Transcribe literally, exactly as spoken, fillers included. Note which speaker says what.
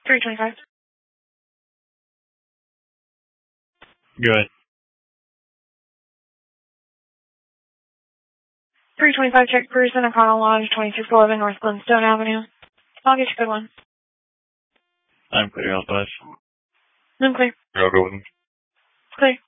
Speaker 1: three twenty-five.
Speaker 2: Good.
Speaker 1: three twenty-five, check person, O'Connell Lodge, twenty-six eleven North Glenstone Avenue. I'll get you a good one.
Speaker 2: I'm clear outside.
Speaker 1: I'm clear.
Speaker 2: I'll go with him.
Speaker 1: Clear.